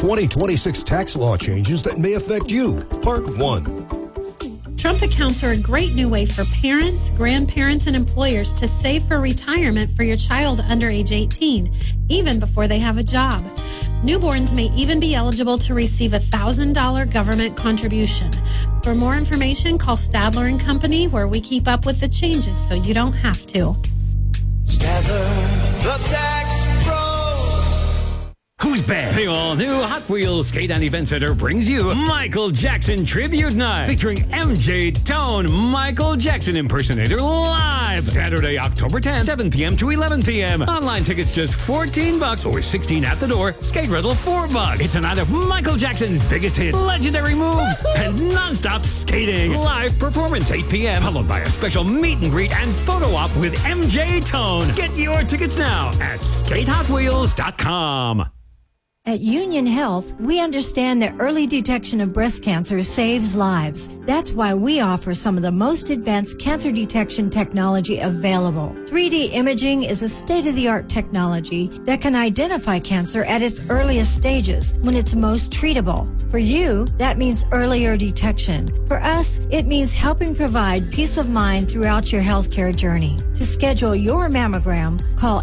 2026 tax law changes that may affect you. Part 1. Trump accounts are a great new way for parents, grandparents, and employers to save for retirement for your child under age 18, even before they have a job. Newborns may even be eligible to receive a $1,000 government contribution. For more information, call Stadler & Company, where we keep up with the changes so you don't have to. Stadler, the tax pros. Who's bad? The all-new Hot Wheels Skate and Event Center brings you Michael Jackson Tribute Night, featuring MJ Tone, Michael Jackson impersonator, live Saturday, October 10th, 7 p.m. to 11 p.m. Online tickets just $14 or $16 at the door. Skate rental $4. It's a night of Michael Jackson's biggest hits, legendary moves, and non-stop skating. Live performance 8 p.m. followed by a special meet and greet and photo op with MJ Tone. Get your tickets now at skatehotwheels.com. At Union Health, we understand that early detection of breast cancer saves lives. That's why we offer some of the most advanced cancer detection technology available. 3D imaging is a state-of-the-art technology that can identify cancer at its earliest stages when it's most treatable. For you, that means earlier detection. For us, it means helping provide peace of mind throughout your healthcare journey. To schedule your mammogram, call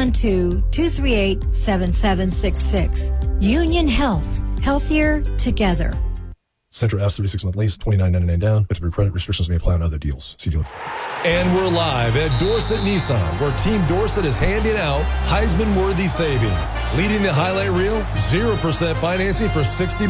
812-238-7766. Union Health. Healthier together. Sentra S 36-month lease, $29.99 down. With credit restrictions may apply on other deals. See dealer. And we're live at Dorset Nissan, where Team Dorset is handing out Heisman-worthy savings. Leading the highlight reel, 0% financing for 60